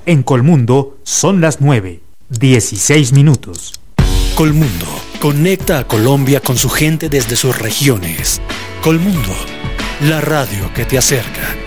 En Colmundo son las 9:16. Colmundo conecta a Colombia con su gente desde sus regiones. Colmundo, la radio que te acerca.